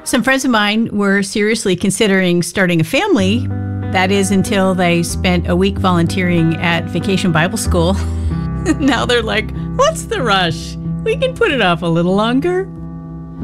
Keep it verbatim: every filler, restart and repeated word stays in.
Some friends of mine were seriously considering starting a family. That is until they spent a week volunteering at Vacation Bible School. Now they're like, what's the rush? We can put it off a little longer.